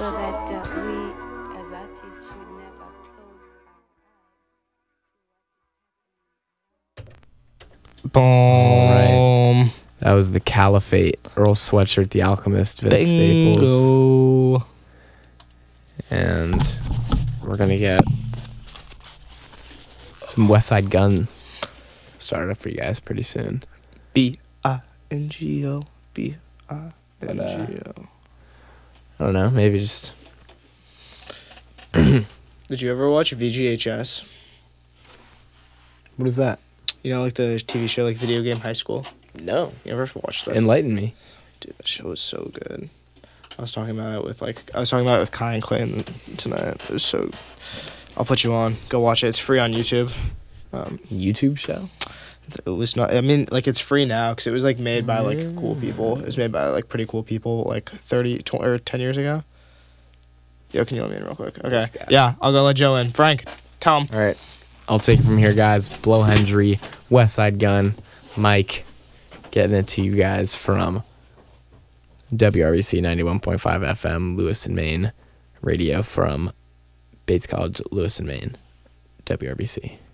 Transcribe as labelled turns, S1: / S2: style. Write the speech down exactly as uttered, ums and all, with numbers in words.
S1: so that uh, we as artists should never close
S2: Boom.
S3: That was the Caliphate, Earl Sweatshirt, The Alchemist, Vince Staples.
S2: Bingo.
S3: And we're going to get some West Side Gun started up for you guys pretty soon.
S2: B I N G O. B I N G O.
S3: I don't know, maybe just...
S2: Did you ever watch V G H S?
S3: What is that?
S2: You know, like the T V show, like Video Game High School?
S3: No.
S2: You ever watched that?
S3: Enlighten me.
S2: Dude, that show was so good. I was talking about it with, like, I was talking about it with Kai and Clayton tonight. It was so... I'll put you on. Go watch it. It's free on YouTube. Um,
S3: YouTube show?
S2: It was not... I mean, like, it's free now because it was, like, made by, like, cool people. It was made by, like, pretty cool people, like, thirty, twenty, or ten years ago. Yo, can you let me in real quick? Okay. Yeah, I'll go let Joe in. Frank, tell him.
S3: All right. I'll take it from here, guys. Blow Hendry, West Side Gun, Mike, getting it to you guys from W R B C ninety-one point five F M, Lewiston, Maine, radio from Bates College, Lewiston, Maine, W R B C.